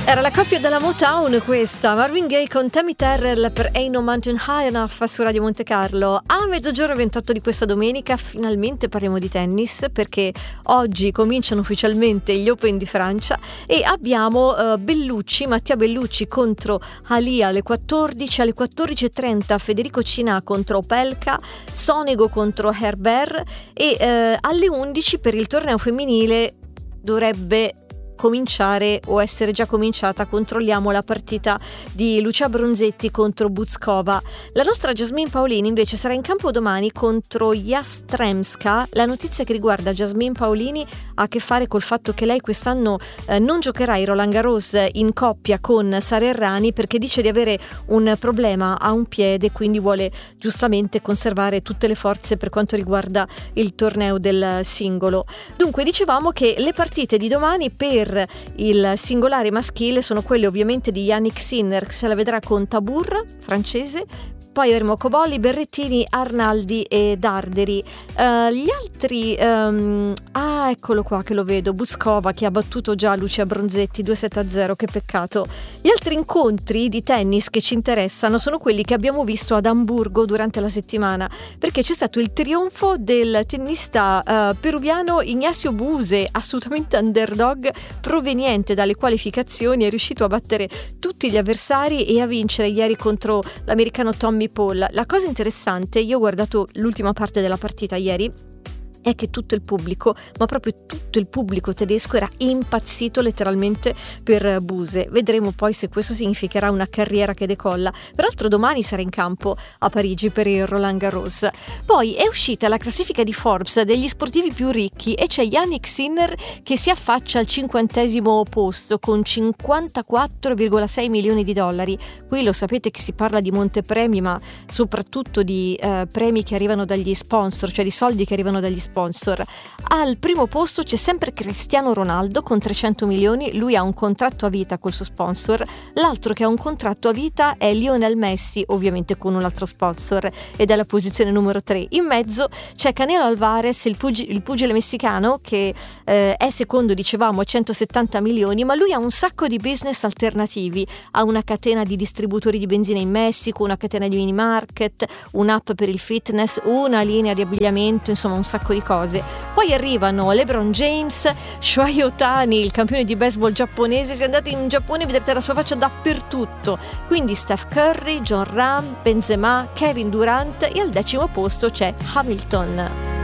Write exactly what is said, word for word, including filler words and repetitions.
Era la coppia della Motown questa, Marvin Gaye con Tammy Terrell per Ain't No Mountain High Enough su Radio Monte Carlo. A mezzogiorno ventotto di questa domenica finalmente parliamo di tennis, perché oggi cominciano ufficialmente gli Open di Francia e abbiamo uh, Bellucci, Mattia Bellucci contro Halia alle quattordici, alle quattordici e trenta Federico Cinà contro Opelka, Sonego contro Herbert e uh, alle undici per il torneo femminile dovrebbe cominciare o essere già cominciata, controlliamo la partita di Lucia Bronzetti contro Buzkova. La nostra Jasmine Paolini invece sarà in campo domani contro Jastremska. La notizia che riguarda Jasmine Paolini ha a che fare col fatto che lei quest'anno eh, non giocherà il Roland Garros in coppia con Sara Errani, perché dice di avere un problema a un piede, quindi vuole giustamente conservare tutte le forze per quanto riguarda il torneo del singolo. Dunque dicevamo che le partite di domani per il singolare maschile sono quelle ovviamente di Yannick Sinner, che se la vedrà con Tabur, francese. Poi avremo Cobolli, Berrettini, Arnaldi e Darderi. Uh, gli altri, um, ah eccolo qua che lo vedo, Buzkova che ha battuto già Lucia Bronzetti due sette a zero, che peccato. Gli altri incontri di tennis che ci interessano sono quelli che abbiamo visto ad Amburgo durante la settimana, perché c'è stato il trionfo del tennista uh, peruviano Ignacio Buse, assolutamente underdog, proveniente dalle qualificazioni, è riuscito a battere tutti gli avversari e a vincere ieri contro l'americano Tommy Paul. La cosa interessante, io ho guardato l'ultima parte della partita ieri, è che tutto il pubblico, ma proprio tutto il pubblico tedesco era impazzito letteralmente per Buse. Vedremo poi se questo significherà una carriera che decolla. Peraltro domani sarà in campo a Parigi per il Roland Garros. Poi è uscita la classifica di Forbes degli sportivi più ricchi e c'è Yannick Sinner che si affaccia al cinquantesimo posto con cinquantaquattro virgola sei milioni di dollari. Qui lo sapete che si parla di montepremi, ma soprattutto di eh, premi che arrivano dagli sponsor, cioè di soldi che arrivano dagli sponsor. Al primo posto c'è sempre Cristiano Ronaldo con trecento milioni, lui ha un contratto a vita col suo sponsor. L'altro che ha un contratto a vita è Lionel Messi, ovviamente con un altro sponsor, ed è la posizione numero tre. In mezzo c'è Canelo Alvarez, il, pugi- il pugile messicano, che eh, è secondo, dicevamo, a centosettanta milioni, ma lui ha un sacco di business alternativi, ha una catena di distributori di benzina in Messico, una catena di mini market, un'app per il fitness, una linea di abbigliamento, insomma un sacco di cose. Poi arrivano LeBron James, Shohei Ohtani, il campione di baseball giapponese. Se andate in Giappone vedrete la sua faccia dappertutto. Quindi Steph Curry, John Ram, Benzema, Kevin Durant e al decimo posto c'è Hamilton.